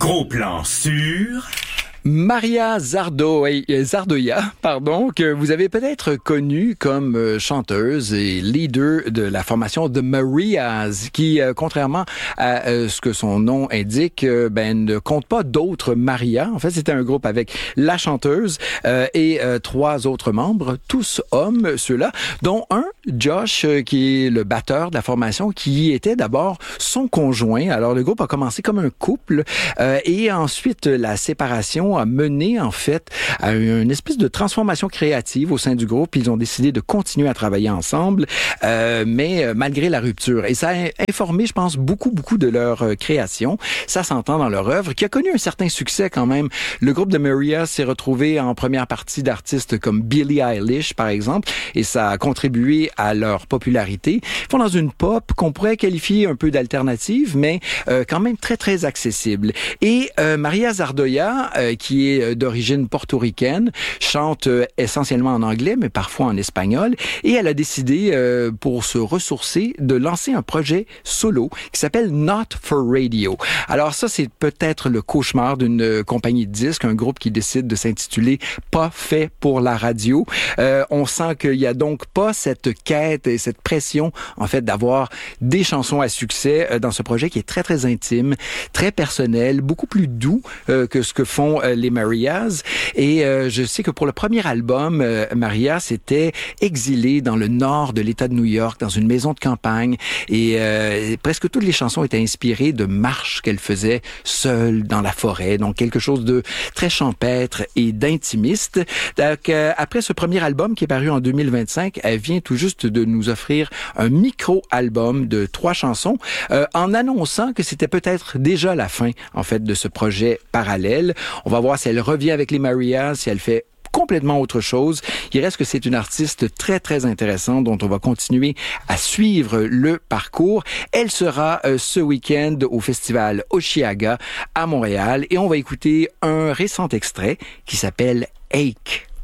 Gros plan sur... Maria Zardoya, que vous avez peut-être connue comme chanteuse et leader de la formation The Marias, qui, contrairement à ce que son nom indique, ne compte pas d'autres Maria. En fait, c'était un groupe avec la chanteuse et 3 autres membres, tous hommes, ceux-là, dont un, Josh, qui est le batteur de la formation, qui était d'abord son conjoint. Alors, le groupe a commencé comme un couple et ensuite, la séparation a mené, en fait, à une espèce de transformation créative au sein du groupe. Ils ont décidé de continuer à travailler ensemble, mais malgré la rupture. Et ça a informé, je pense, beaucoup de leur création. Ça s'entend dans leur œuvre, qui a connu un certain succès quand même. Le groupe de Maria s'est retrouvé en première partie d'artistes comme Billie Eilish, par exemple, et ça a contribué à leur popularité. Ils font dans une pop qu'on pourrait qualifier un peu d'alternative, mais quand même très accessible. Et Maria Zardoya, qui est d'origine portoricaine, chante essentiellement en anglais, mais parfois en espagnol, et elle a décidé, pour se ressourcer, de lancer un projet solo qui s'appelle Not for Radio. Alors ça, c'est peut-être le cauchemar d'une compagnie de disques, un groupe qui décide de s'intituler Pas fait pour la radio. On sent qu'il y a donc pas cette quête et cette pression, en fait, d'avoir des chansons à succès dans ce projet qui est très intime, très personnel, beaucoup plus doux que ce que font les Marias. Et je sais que pour le premier album, Maria s'était exilée dans le nord de l'État de New York, dans une maison de campagne. Et presque toutes les chansons étaient inspirées de marches qu'elle faisait seule dans la forêt. Donc quelque chose de très champêtre et d'intimiste. Donc, après ce premier album qui est paru en 2025, elle vient tout juste de nous offrir un micro-album de 3 chansons en annonçant que c'était peut-être déjà la fin, en fait, de ce projet parallèle. On va voir si elle revient avec les Marias, si elle fait complètement autre chose. Il reste que c'est une artiste très intéressante dont on va continuer à suivre le parcours. Elle sera ce week-end au festival Osheaga à Montréal et on va écouter un récent extrait qui s'appelle Ache.